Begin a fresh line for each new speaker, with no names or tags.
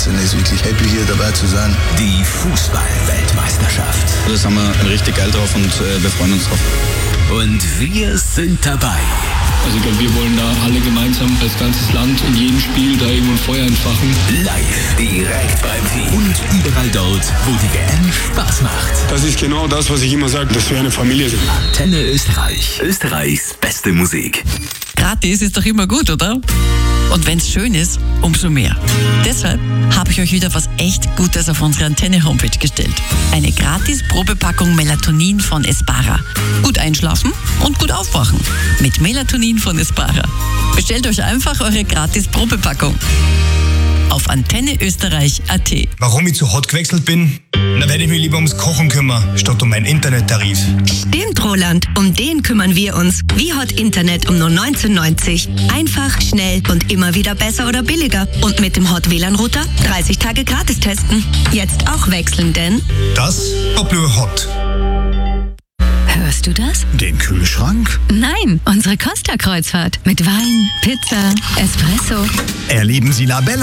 sind jetzt wirklich happy, hier dabei zu sein.
Die Fußball-Weltmeisterschaft.
Da sind wir richtig geil drauf und wir freuen uns drauf.
Und wir sind dabei.
Also ich glaube, wir wollen da alle gemeinsam als ganzes Land in jedem Spiel da irgendwo ein Feuer entfachen.
Live, direkt beim Team und überall dort, wo die WM Spaß macht.
Das ist genau das, was ich immer sage, dass wir eine Familie sind.
Antenne Österreich, Österreichs beste Musik.
Gratis ist doch immer gut, oder? Und wenn's schön ist, umso mehr. Deshalb habe ich euch wieder was echt Gutes auf unsere Antenne-Homepage gestellt. Eine gratis Probepackung Melatonin von Espara. Gut einschlafen und gut aufwachen. Mit Melatonin von Espara. Bestellt euch einfach eure gratis Probepackung. Auf antenneösterreich.at.
Warum ich zu Hot gewechselt bin? Da werde ich mich lieber ums Kochen kümmern, statt um meinen Internettarif.
Stimmt, Roland. Um den kümmern wir uns. Wie Hot Internet um nur 19,90. Einfach, schnell und immer wieder besser oder billiger. Und mit dem Hot WLAN-Router 30 Tage gratis testen. Jetzt auch wechseln, denn...
Das ob nur Hot.
Hörst du das?
Den Kühlschrank?
Nein, unsere Costa-Kreuzfahrt. Mit Wein, Pizza, Espresso.
Erleben Sie La Bella